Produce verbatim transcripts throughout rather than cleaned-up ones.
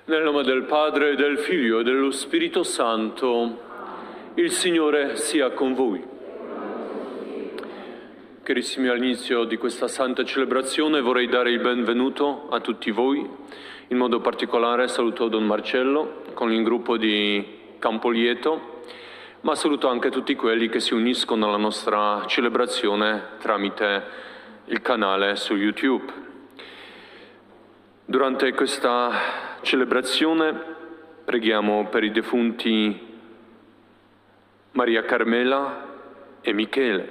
Nel nome del Padre, del Figlio e dello Spirito Santo, il Signore sia con voi. Carissimi, all'inizio di questa santa celebrazione vorrei dare il benvenuto a tutti voi. In modo particolare saluto Don Marcello con il gruppo di Campolieto, ma saluto anche tutti quelli che si uniscono alla nostra celebrazione tramite il canale su YouTube. Durante questa celebrazione preghiamo per i defunti Maria Carmela e Michele.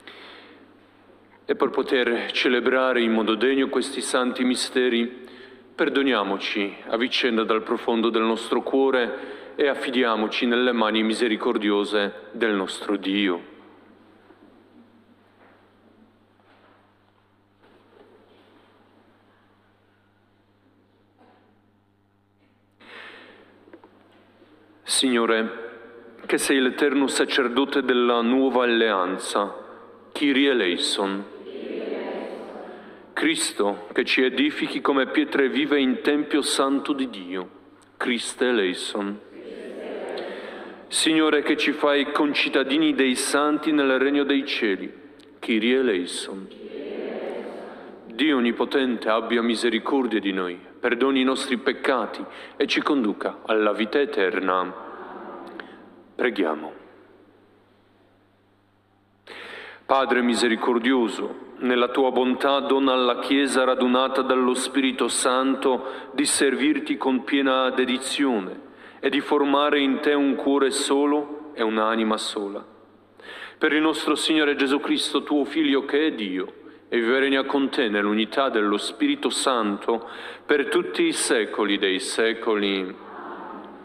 E per poter celebrare in modo degno questi santi misteri, perdoniamoci a vicenda dal profondo del nostro cuore e affidiamoci nelle mani misericordiose del nostro Dio. Signore, che sei l'eterno sacerdote della nuova alleanza, Kyrie eleison. Cristo, che ci edifichi come pietre vive in Tempio Santo di Dio, Christe eleison. Signore, che ci fai concittadini dei santi nel regno dei cieli, Kyrie eleison. Dio Onnipotente abbia misericordia di noi, perdoni i nostri peccati e ci conduca alla vita eterna. Preghiamo. Padre misericordioso, nella tua bontà dona alla Chiesa radunata dallo Spirito Santo di servirti con piena dedizione e di formare in te un cuore solo e un'anima sola. Per il nostro Signore Gesù Cristo, tuo Figlio che è Dio, e vive e regna con te nell'unità dello Spirito Santo per tutti i secoli dei secoli.